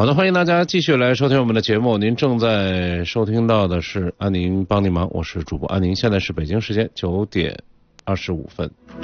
好的，欢迎大家继续来收听我们的节目。您正在收听到的是安宁帮您忙，我是主播安宁。现在是北京时间9点25分。